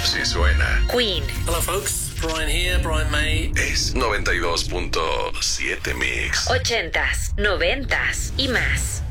Si suena. Queen. Hello, folks. Brian here, Brian May. Es 92.7 Mix. 80s, 90s y más.